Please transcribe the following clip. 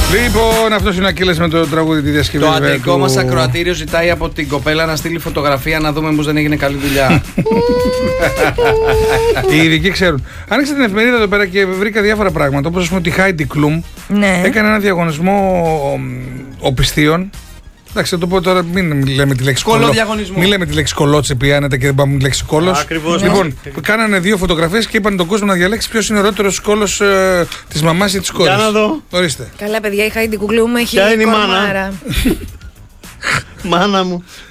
Λοιπόν, αυτό είναι ο Ακύλες με το τραγούδι τη διασκευή. Το αντρικό μας ακροατήριο ζητάει από την κοπέλα να στείλει φωτογραφία να δούμε πως δεν έγινε καλή δουλειά. Οι ειδικοί ξέρουν. Άνοιξα την εφημερίδα εδώ πέρα και βρήκα διάφορα πράγματα. Όπως, ας πούμε, ότι η Heidi Klum έκανε ένα διαγωνισμό οπισθίων. Εντάξει, θα το πω τώρα, μην λέμε τη λέξη κολοδιαγωνισμό. Μην λέμε τη λέξη κολότσεπη, άνετα και δεν πάμε τη λέξη κόλος. Ακριβώς. Λοιπόν, κάνανε 2 φωτογραφίες και είπαν τον κόσμο να διαλέξει ποιος είναι ο ωραίτερος κόλος της μαμάς ή της κόρης. Για να δω. Ορίστε. Καλά, παιδιά, η Heidi Klum έχει Ποια είναι η κορμάρα. μάνα μου.